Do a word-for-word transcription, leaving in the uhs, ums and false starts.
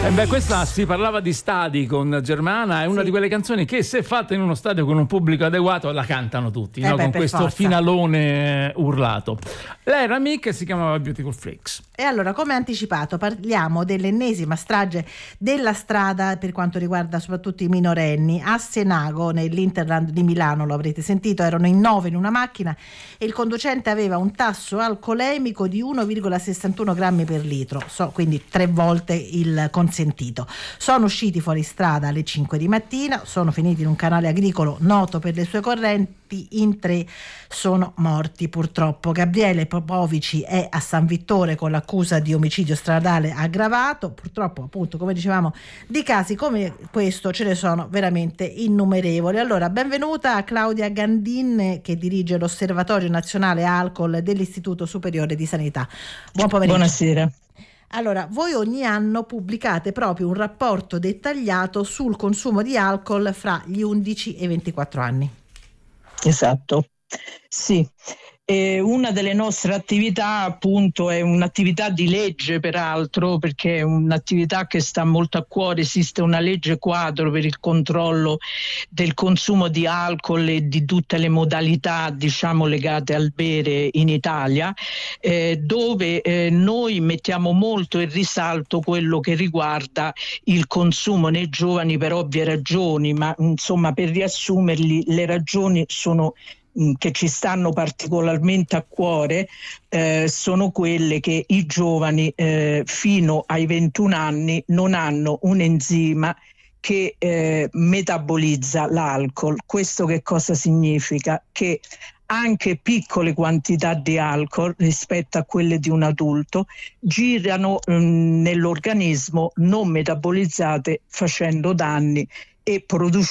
E beh, questa si parlava di stadi con Germana, è una Sì. di quelle canzoni che se fatta in uno stadio con un pubblico adeguato la cantano tutti, Eh no? beh, Con per questo forza. finalone urlato. Lei era amica e si chiamava Beautiful Freaks. E allora, come anticipato, parliamo dell'ennesima strage della strada per quanto riguarda soprattutto i minorenni. A Senago, nell'Interland di Milano, lo avrete sentito, erano in nove in una macchina e il conducente aveva un tasso alcolemico di uno virgola sessantuno grammi per litro, so, quindi tre volte il consentito. Sono usciti fuori strada alle cinque di mattina, sono finiti in un canale agricolo noto per le sue correnti, in tre sono morti purtroppo. Gabriele Popovici è a San Vittore con l'accusa di omicidio stradale aggravato. Purtroppo, appunto, come dicevamo, di casi come questo ce ne sono veramente innumerevoli. Allora, benvenuta a Claudia Gandin, che dirige l'Osservatorio Nazionale Alcol dell'Istituto Superiore di Sanità. Buon pomeriggio. Buonasera. Allora, voi ogni anno pubblicate proprio un rapporto dettagliato sul consumo di alcol fra gli undici e i ventiquattro anni. Esatto, sì. E una delle nostre attività appunto è un'attività di legge, peraltro, perché è un'attività che sta molto a cuore. Esiste una legge quadro per il controllo del consumo di alcol e di tutte le modalità, diciamo, legate al bere in Italia, eh, dove eh, noi mettiamo molto in risalto quello che riguarda il consumo nei giovani per ovvie ragioni, ma insomma, per riassumerli, le ragioni sono che ci stanno particolarmente a cuore, eh, sono quelle che i giovani eh, fino ai ventuno anni non hanno un enzima che eh, metabolizza l'alcol. Questo che cosa significa? Che anche piccole quantità di alcol rispetto a quelle di un adulto girano mh, nell'organismo non metabolizzate, facendo danni e producendo